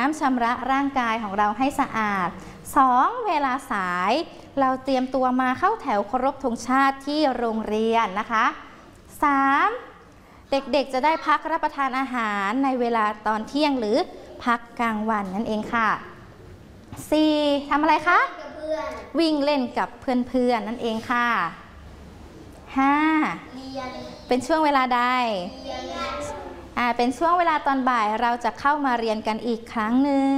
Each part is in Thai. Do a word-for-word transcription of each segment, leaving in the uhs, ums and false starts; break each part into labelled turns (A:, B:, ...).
A: ำชำระร่างกายของเราให้สะอาด สอง เวลาสายเราเตรียมตัวมาเข้าแถวเคารพธงชาติที่โรงเรียนนะคะ สาม เด็กๆจะได้พักรับประทานอาหารในเวลาตอนเที่ยงหรือพักกลางวันนั่นเองค่ะ สี่ ทำอะไรคะวิ่งเล่นกับเพื่อนๆนั่นเองค่ะ ห้า เป็นช่วงเวลาใดอ่าเป็นช่วงเวลาตอนบ่ายเราจะเข้ามาเรียนกันอีกครั้งหนึ่ง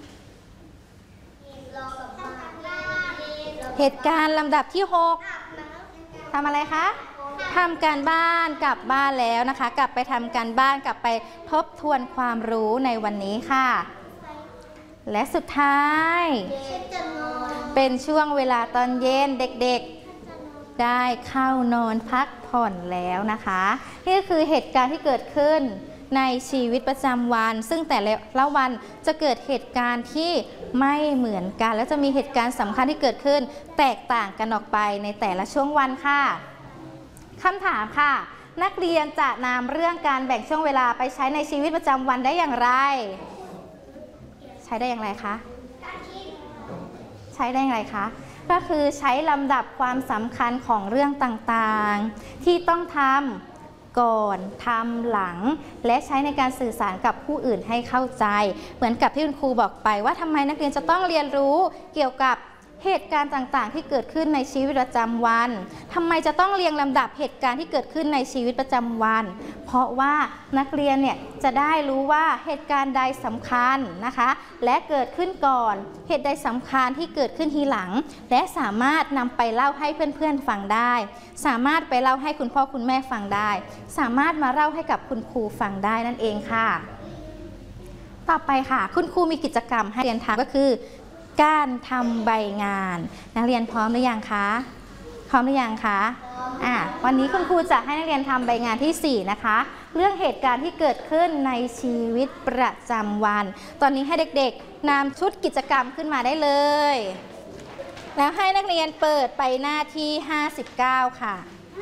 A: เหตุการณ์ลำดับที่หกทำอะไรคะทำการบ้านกลับบ้านแล้วนะคะกลับไปทำการบ้านกลับไปทบทวนความรู้ในวันนี้ค่ะและสุดท้ายเป็นช่วงเวลาตอนเย็นเด็กๆได้เข้านอนพักผ่อนแล้วนะคะนี่ก็คือเหตุการณ์ที่เกิดขึ้นในชีวิตประจำวันซึ่งแต่ละวันจะเกิดเหตุการณ์ที่ไม่เหมือนกันและจะมีเหตุการณ์สำคัญที่เกิดขึ้นแตกต่างกันออกไปในแต่ละช่วงวันค่ะคำถามค่ะนักเรียนจะนำเรื่องการแบ่งช่วงเวลาไปใช้ในชีวิตประจำวันได้อย่างไรใช้ได้อย่างไรคะใช้ได้อย่างไรคะก็คือใช้ลำดับความสำคัญของเรื่องต่างๆที่ต้องทำก่อนทำหลังและใช้ในการสื่อสารกับผู้อื่นให้เข้าใจเหมือนกับที่คุณครูบอกไปว่าทำไมนักเรียนจะต้องเรียนรู้เกี่ยวกับเหตุการณ์ต่างๆที่เกิดขึ้นในชีวิตประจำวันทำไมจะต้องเรียงลำดับเหตุการณ์ที่เกิดขึ้นในชีวิตประจำวันเพราะว่านักเรียนเนี่ยจะได้รู้ว่าเหตุการณ์ใดสำคัญนะคะและเกิดขึ้นก่อนเหตุใดสำคัญที่เกิดขึ้นทีหลังและสามารถนำไปเล่าให้เพื่อนๆฟังได้สามารถไปเล่าให้คุณพ่อคุณแม่ฟังได้สามารถมาเล่าให้กับคุณครูฟังได้นั่นเองค่ะต่อไปค่ะคุณครูมีกิจกรรมให้เรียนทำก็คือการทำใบงานนักเรียนพร้อมหรือยังคะพร้อมหรือยังคะอ่ะวันนี้คุณครูจะให้นักเรียนทำใบงานที่สี่นะคะเรื่องเหตุการณ์ที่เกิดขึ้นในชีวิตประจำวันตอนนี้ให้เด็กๆนำชุดกิจกรรมขึ้นมาได้เลยแล้วให้นักเรียนเปิดไปหน้าที่ห้าสิบเก้าค่ะ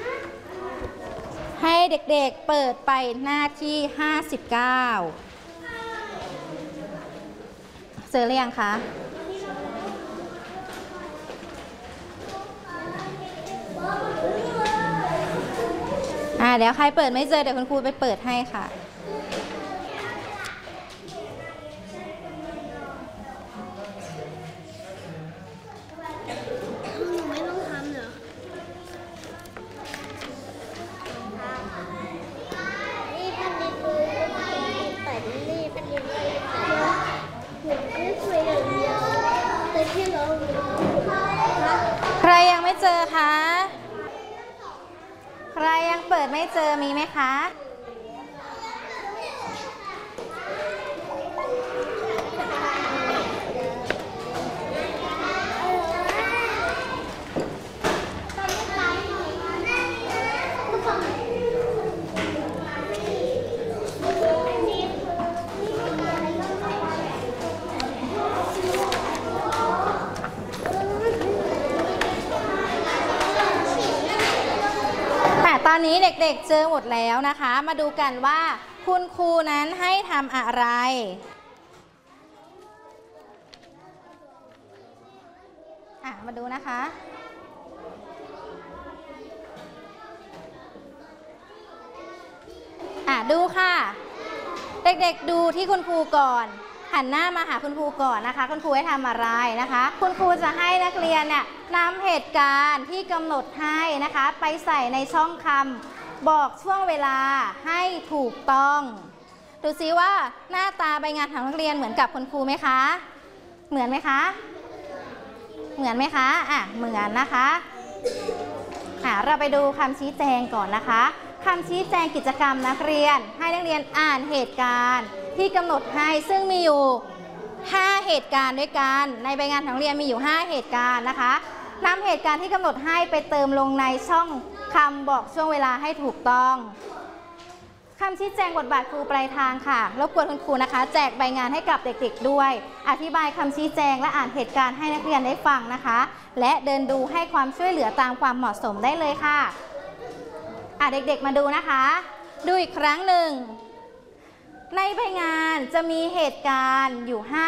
A: ให้เด็กๆเปิดไปหน้าที่ห้าสิบเก้าเจอหรือยังคะอ่าเดี๋ยวใครเปิดไม่เจอเดี๋ยวคุณครูไปเปิดให้ค่ะ
B: หนูไม่ต้องทำเหรอนี่พันนิดแต่นี่พันนิดหนูไม่คุยอย่างเดียวแต่ที่เรา
A: ใครยังไม่เจอคะใครยังเปิดไม่เจอมีไหมคะตอนนี้เด็กๆเจอหมดแล้วนะคะมาดูกันว่าคุณครูนั้นให้ทำอะไรอ่ะมาดูนะคะอ่ะดูค่ะเด็กๆดูที่คุณครูก่อนหันหน้ามาหาคุณครูก่อนนะคะคุณครูให้ทำอะไรนะคะคุณครูจะให้นักเรียนเนี่ยนำเหตุการณ์ที่กำหนดให้นะคะไปใส่ในช่องคำบอกช่วงเวลาให้ถูกต้องดูซิว่าหน้าตาใบงานของนักเรียนเหมือนกับคุณครูไหมคะเหมือนไหมคะเหมือนไหมคะอ่ะเหมือนนะคะอ่ะเราไปดูคำชี้แจงก่อนนะคะคำชี้แจงกิจกรรมนักเรียนให้นักเรียนอ่านเหตุการณ์ที่กำหนดให้ซึ่งมีอยู่ห้าเหตุการณ์ด้วยกันในใบงานของนักเรียนมีอยู่ห้าเหตุการณ์นะคะนำเหตุการณ์ที่กำหนดให้ไปเติมลงในช่องคำบอกช่วงเวลาให้ถูกต้องคำชี้แจงบทบาทครูปลายทางค่ะรบกวนคุณครูนะคะแจกใบงานให้กับเด็กๆด้วยอธิบายคำชี้แจงและอ่านเหตุการณ์ให้นักเรียนได้ฟังนะคะและเดินดูให้ความช่วยเหลือตามความเหมาะสมได้เลยค่ะอ่ะเด็กๆมาดูนะคะดูอีกครั้งหนึ่งในใบงานจะมีเหตุการณ์อยู่ห้า